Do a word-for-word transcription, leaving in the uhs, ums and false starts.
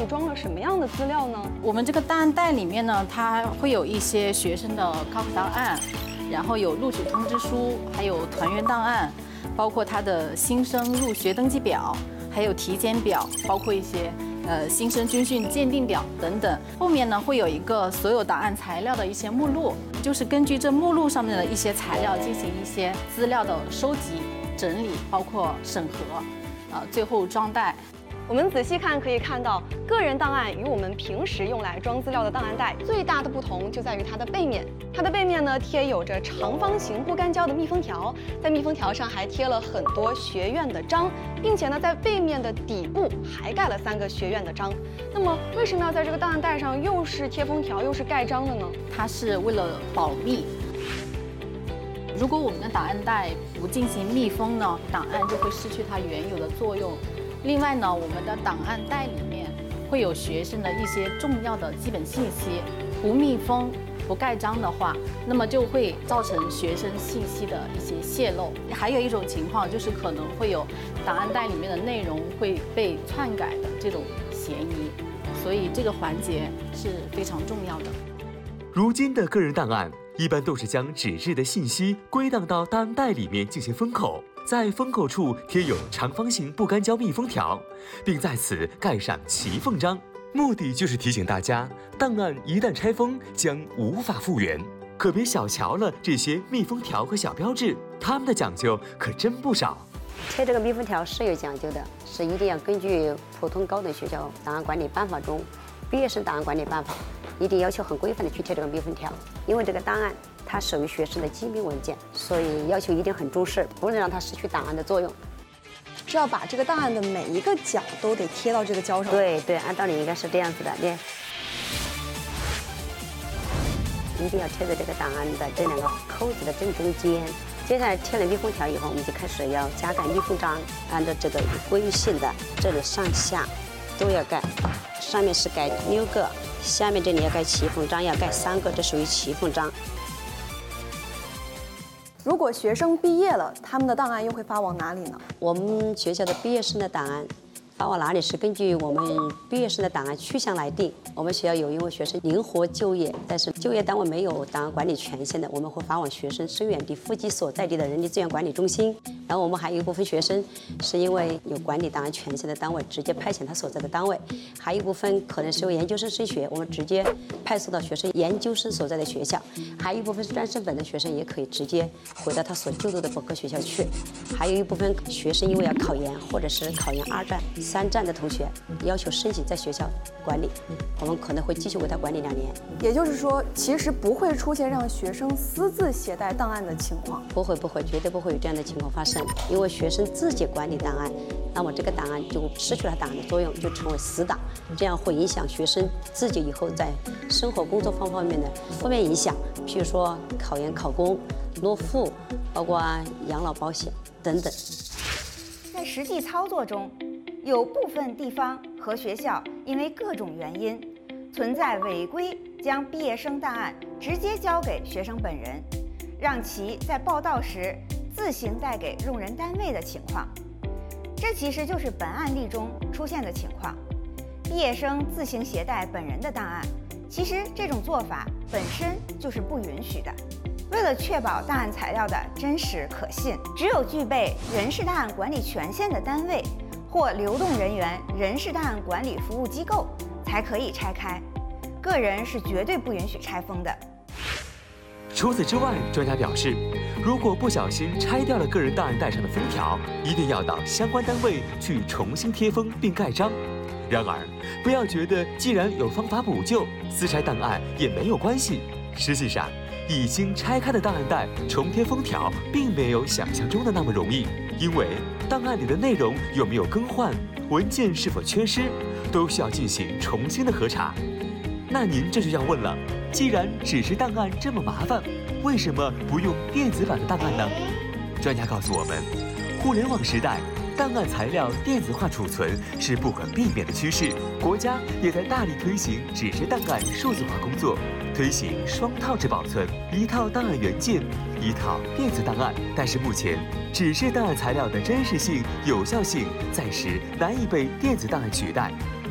里装了什么样的资料呢？ 我们这个档案袋里面呢，它会有一些学生的高考档案，然后有录取通知书，还有团员档案，包括他的新生入学登记表，还有体检表，包括一些呃新生军训鉴定表等等。后面呢会有一个所有档案材料的一些目录，就是根据这目录上面的一些材料进行一些资料的收集、整理，包括审核，啊，最后装袋。 我们仔细看可以看到，个人档案与我们平时用来装资料的档案袋最大的不同就在于它的背面。它的背面呢贴有着长方形不干胶的密封条，在密封条上还贴了很多学院的章，并且呢在背面的底部还盖了三个学院的章。那么为什么要在这个档案袋上又是贴封条又是盖章的呢？ 它是为了保密。如果我们的档案袋不进行密封呢，档案就会失去它原有的作用。另外呢，我们的档案袋里面会有学生的一些重要的基本信息，不密封、不盖章的话，那么就会造成学生信息的一些泄露。还有一种情况就是可能会有档案袋里面的内容会被篡改的这种嫌疑，所以这个环节是非常重要的。 如今的个人档案一般都是将纸质的信息归档到档案袋里面进行封口。在封口处贴有长方形不干胶密封条，并在此盖上齐缝章，目的就是提醒大家，档案一旦拆封将无法复原。可别小瞧了这些密封条和小标志，它们的讲究可真不少。 贴这个密封条是有讲究的，是一定要根据普通高等学校档案管理办法中毕业生档案管理办法，一定要求很规范的去贴这个密封条，因为这个档案它属于学生的机密文件，所以要求一定很重视，不能让它失去档案的作用。 是要把这个档案的每一个角都得贴到这个胶上。 对对，按道理应该是这样子的，对。一定要贴在这个档案的这两个扣子的正中间。接下来贴了密封条以后，我们就开始要加盖密封章，按照这个规性的，这里上下都要盖，上面是盖六个，下面这里要盖齐缝章，要盖三个，这属于齐缝章。 如果学生毕业了，他们的档案又会发往哪里呢？ 我们学校的毕业生的档案发往哪里是根据我们毕业生的档案去向来定。我们学校有因为学生灵活就业，但是就业单位没有档案管理权限的，我们会发往学生生源地户籍所在地的人力资源管理中心。然后我们还有一部分学生是因为有管理档案权限的单位直接派遣他所在的单位，还有一部分可能是为研究生升学，我们直接派送到学生研究生所在的学校，还有一部分是专升本的学生也可以直接回到他所就读的本科学校去，还有一部分学生因为要考研或者是考研二战、三战的同学要求申请在学校管理，我们可能会继续为他管理两年。 也就是说，其实不会出现让学生私自携带档案的情况。 不会不会，绝对不会有这样的情况发生。因为学生自己管理档案，那么这个档案就失去了档案的作用，就成为死档，这样会影响学生自己以后在生活工作方方面面的负面影响，譬如说考研考公、落户，包括养老保险等等。 在实际操作中，有部分地方和学校因为各种原因存在违规将毕业生档案直接交给学生本人，让其在报到时自行带给用人单位的情况。这其实就是本案例中出现的情况，毕业生自行携带本人的档案，其实这种做法本身就是不允许的。为了确保档案材料的真实可信，只有具备人事档案管理权限的单位或流动人员人事档案管理服务机构才可以拆开，个人是绝对不允许拆封的。 除此之外，专家表示，如果不小心拆掉了个人档案袋上的封条，一定要到相关单位去重新贴封并盖章。然而，不要觉得既然有方法补救，私拆档案也没有关系。实际上，已经拆开的档案袋重贴封条，并没有想象中的那么容易，因为档案里的内容有没有更换，文件是否缺失，都需要进行重新的核查。那您这就要问了，既然纸质档案这么麻烦，为什么不用电子版的档案呢？专家告诉我们，互联网时代，档案材料电子化储存是不可避免的趋势，国家也在大力推行纸质档案数字化工作，推行双套制保存，一套档案原件，一套电子档案。但是目前，纸质档案材料的真实性、有效性暂时难以被电子档案取代。